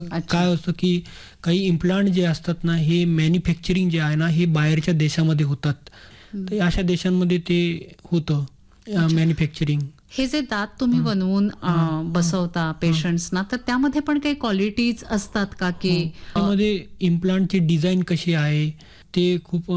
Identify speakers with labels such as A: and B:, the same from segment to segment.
A: अच्छा.
B: काय असतं की काही इम्प्लांट जे असतात ना, हे मॅन्युफॅक्चरिंग जे आहे ना, हे बाहेरच्या देशामध्ये होतात.
A: हं.
B: तर अशा देशांमध्ये ते होतं
A: अच्छा.
B: मॅन्युफॅक्चरिंग.
A: हे जे दात तुम्ही
B: हं.
A: बनवून
B: हां, हां,
A: बसवता
B: हां.
A: पेशंट्सना, तर त्यामध्ये पण काही क्वालिटीज असतात का की
B: हो. त्यामध्ये इम्प्लांटची डिझाइन कशी आहे, ते खूप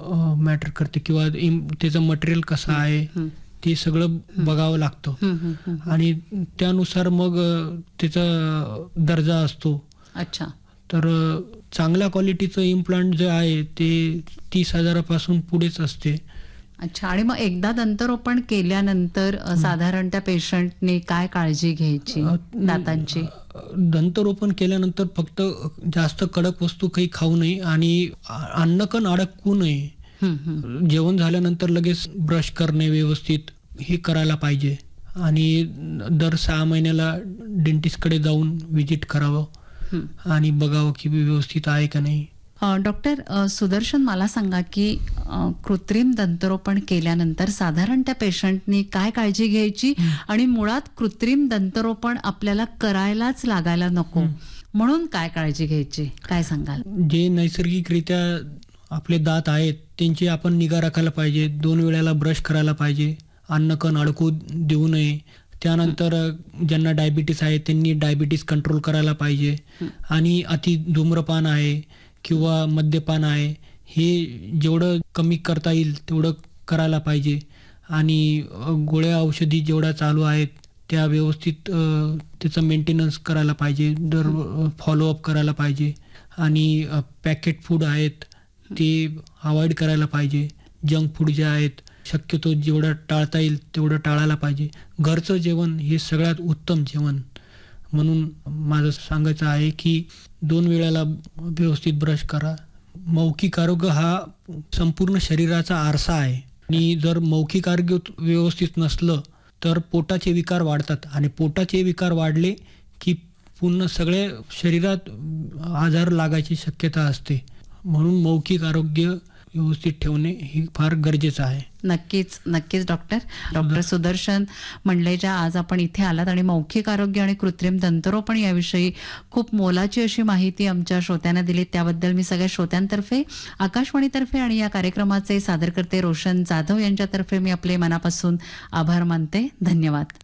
B: मॅटर करते किंवा त्याचं मटेरियल कसं
A: हं,
B: आहे,
A: हं,
B: ते सगळं बघावं लागतं.
A: हं, हं, हं, हं.
B: आणि त्यानुसार मग त्याचा दर्जा असतो.
A: अच्छा.
B: तर चांगल्या क्वालिटीचं इम्प्लांट जे आहे ते 30,000 पासून पुढेच असते.
A: अच्छा. आणि मग एकदा दंतरोपण केल्यानंतर साधारण त्या पेशंटने काय काळजी घ्यायची दातांची?
B: दंतरोपण केल्यानंतर फक्त जास्त कडक वस्तू काही खाऊ नये आणि अन्नकण अडकवू नये.
A: हं, हं.
B: जेवण झाल्यानंतर लगेच ब्रश करणे व्यवस्थित हे करायला पाहिजे. आणि दर 6 महिन्याला डेंटिस्टकडे जाऊन व्हिजिट करावं
A: हं.
B: आणि बघावं की व्यवस्थित आहे का नाही.
A: डॉक्टर सुदर्शन, मला सांगा की कृत्रिम दंतरोपण केल्यानंतर साधारण त्या पेशंटनी काय काळजी घ्यायची आणि मुळात कृत्रिम दंतरोपण आपल्याला करायलाच लागायला नको म्हणून काय काळजी घ्यायची, काय सांगाल?
B: जे नैसर्गिकरित्या आपले दात आहेत त्यांची आपण निगा राखायला पाहिजे. 2 वेळेला ब्रश करायला पाहिजे. अन्नकण अडकू देऊ नये. त्यानंतर ज्यांना डायबिटीस आहे त्यांनी डायबिटीस कंट्रोल करायला पाहिजे. आणि अति धूम्रपान आहे किंवा मद्यपान आहे, हे जेवढं कमी करता येईल तेवढं करायला पाहिजे. आणि गोळ्या औषधी जेवढ्या चालू आहेत त्या व्यवस्थित त्याचं मेंटेनन्स करायला पाहिजे. फॉलोअप करायला पाहिजे. आणि पॅकेट फूड आहेत ते अवॉइड करायला पाहिजे. जंक फूड जे आहेत शक्यतो जेवढं टाळता येईल तेवढं टाळायला पाहिजे. घरचं जेवण हे सगळ्यात उत्तम जेवण म्हणून माझं सांगायचं आहे की 2 वेळेला व्यवस्थित ब्रश करा. मौखिक आरोग्य हा संपूर्ण शरीराचा आरसा आहे. आणि जर मौखिक आरोग्य व्यवस्थित नसलं तर पोटाचे विकार वाढतात आणि पोटाचे विकार वाढले की पूर्ण सगळे शरीरात आजार लागायची शक्यता असते. म्हणून मौखिक आरोग्य व्यवस्थित ठेवणे हे फार गरजेचं आहे.
A: नक्कीच, नक्कीच डॉक्टर सुदर्शन मंडलेजा, आज आपण इथे आलात आणि मौखिक आरोग्य आणि कृत्रिम दंतरोपण याविषयी खूप मोलाची अशी माहिती आमच्या श्रोत्यांना दिली. त्याबद्दल मी सगळ्या श्रोत्यांतर्फे, आकाशवाणीतर्फे आणि या कार्यक्रमाचे सादरकर्ते रोशन जाधव यांच्यातर्फे मी आपले मनापासून आभार मानते. धन्यवाद.